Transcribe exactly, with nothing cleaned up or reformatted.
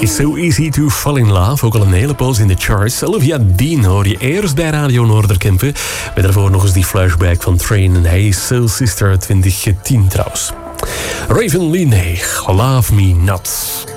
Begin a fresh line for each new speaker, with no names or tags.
It's so easy to fall in love. Ook al een hele poos in de charts. Olivia Dean hoor je eerst bij Radio Noorderkempen. Met daarvoor nog eens die flashback van Train en Hey Soul Sister twintig tien trouwens. Raven Lee, Love Me Not.